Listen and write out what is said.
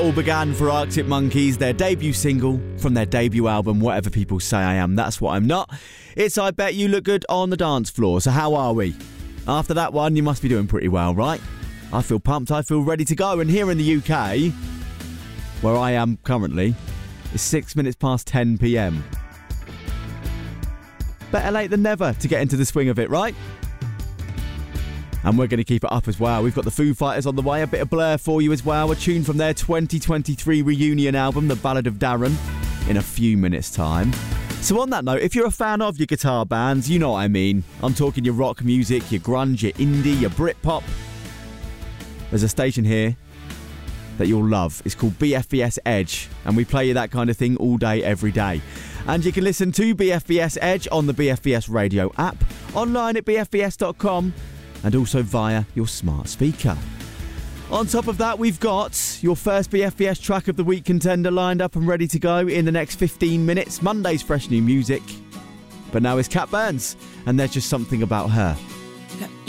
All began for Arctic Monkeys, their debut single from their debut album, Whatever People Say I Am, That's What I'm Not. It's I Bet You Look Good on the Dance Floor. So how are we? After that one, you must be doing pretty well, right? I feel pumped, I feel ready to go. And here in the UK, where I am currently, it's 6 minutes past 10 p.m. Better late than never to get into the swing of it, right? And we're going to keep it up as well. We've got the Foo Fighters on the way, a bit of Blur for you as well, a tune from their 2023 reunion album, The Ballad of Darren, in a few minutes' time. So on that note, if you're a fan of your guitar bands, you know what I mean. I'm talking your rock music, your grunge, your indie, your Britpop. There's a station here that you'll love. It's called BFBS Edge, and we play you that kind of thing all day, every day. And you can listen to BFBS Edge on the BFBS radio app, online at bfbs.com, and also via your smart speaker. On top of that, we've got your first BFBS track of the week contender lined up and ready to go in the next 15 minutes. Monday's fresh new music. But now it's Cat Burns, and There's Just Something About Her.